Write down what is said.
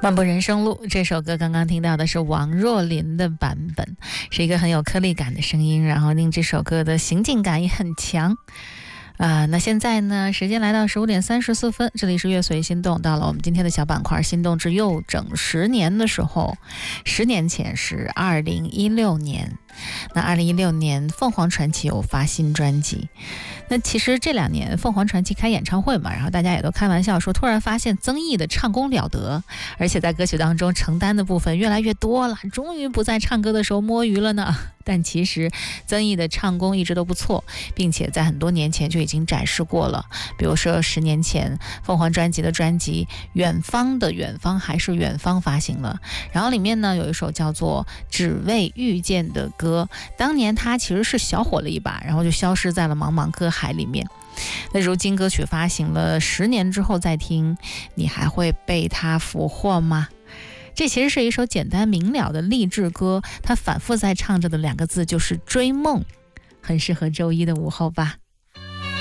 漫步人生路这首歌刚刚听到的是王若琳的版本，是一个很有颗粒感的声音，然后令这首歌的行进感也很强。那现在呢，时间来到15点34分，这里是乐随心动，到了我们今天的小板块心动之又整10年的时候，10年前是2016年。那2016年凤凰传奇有发新专辑，那其实这2年凤凰传奇开演唱会嘛，然后大家也都开玩笑说，突然发现曾毅的唱功了得，而且在歌曲当中承担的部分越来越多了，终于不在唱歌的时候摸鱼了呢。但其实曾毅的唱功一直都不错，并且在很多年前就已经展示过了，比如说10年前凤凰专辑的专辑远方的远方还是远方发行了，然后里面呢有一首叫做只为遇见的歌，当年他其实是小火了一把，然后就消失在了茫茫歌海里面。那如今歌曲发行了10年之后再听，你还会被他俘获吗？这其实是一首简单明了的励志歌，它反复在唱着的2个字就是追梦，很适合周一的午后吧。